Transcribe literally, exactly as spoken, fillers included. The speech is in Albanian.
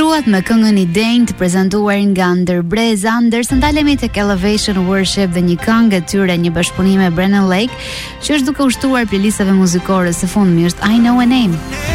Shtruat me këngën I denjë të prezantuar nga Ndërbreza, ndërsa ndalemi tek Elevation Worship dhe një këngë e tyre, një bashkëpunim me Brennan Lake, që është duke ushtruar playlistave muzikore së fundmi, është I Know a Name.